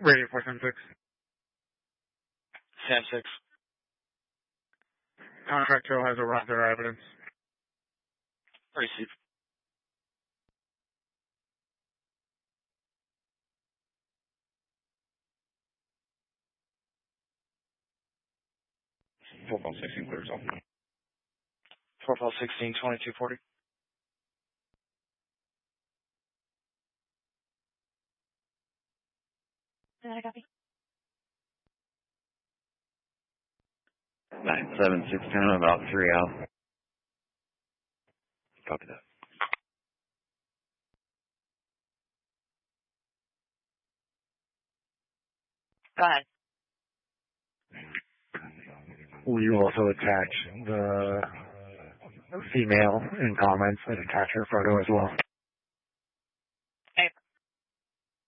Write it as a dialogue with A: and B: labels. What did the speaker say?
A: Radio 476.
B: Sam 6.
A: Contract Hill has arrived their evidence.
B: Receive.
C: Profile 16 clears off.
B: Profile 16, 2240.
D: Is that a copy?
C: 97610, about 3 out. Copy that.
D: Go ahead.
A: Will you also attach the female in comments and attach her photo as well?